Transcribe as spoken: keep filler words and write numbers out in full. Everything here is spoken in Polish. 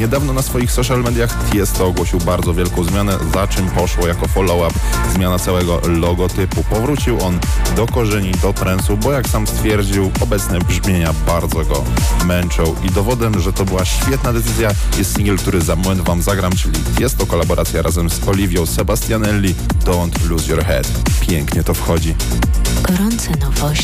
Niedawno na swoich social mediach Tiesto ogłosił bardzo wielką zmianę, za czym poszło jako follow-up zmiana całego logotypu. Powrócił on do korzeni, do transu, bo jak sam stwierdził, obecne brzmienia bardzo go męczą i dowodem, że to była świetna decyzja, jest singiel, który za moment wam zagram, czyli Tiesto kolaboracja razem z Olivią Sebastianelli, Don't Lose Your Head. Pięknie to wchodzi. Gorące nowości.